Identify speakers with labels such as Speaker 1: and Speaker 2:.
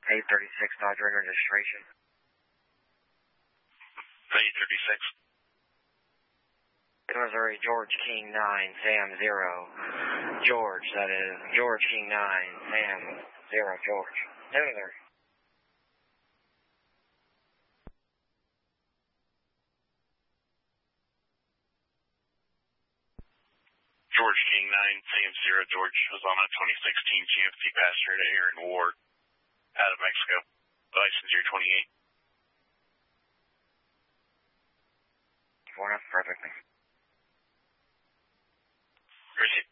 Speaker 1: 836 Dodge Ring registration.
Speaker 2: 836.
Speaker 1: Missouri, George King 9, Sam 0. George, that is. George King 9, Sam 0, George. Missouri.
Speaker 2: George King 9, Sam 0, George was on a 2016 GMC passenger to Aaron Ward out of Mexico. License year 28.
Speaker 1: Perfectly.
Speaker 2: Receive.